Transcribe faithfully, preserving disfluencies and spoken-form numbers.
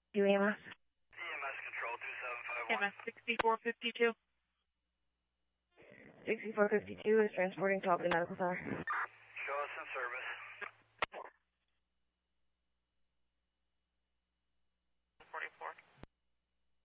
Do E M S? E M S control two seven five E one. M S sixty-four fifty-two. sixty-four fifty-two is transporting to Albany Medical Center. Show us in service. forty-four.